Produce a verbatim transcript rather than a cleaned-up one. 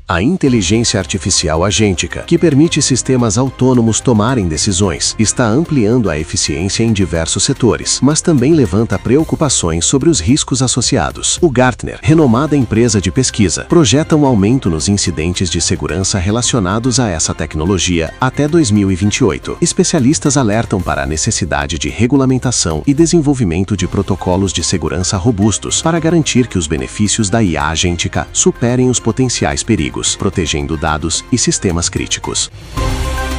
A inteligência artificial agêntica, que permite sistemas autônomos tomarem decisões, está ampliando a eficiência em diversos setores, mas também levanta preocupações sobre os riscos associados. O Gartner, renomada empresa de pesquisa, projeta um aumento nos incidentes de segurança relacionados a essa tecnologia até dois mil e vinte e oito. Especialistas alertam para a necessidade de regulamentação e desenvolvimento de protocolos de segurança robustos para garantir que os benefícios da I A agêntica superem os potenciais perigos, protegendo dados e sistemas críticos.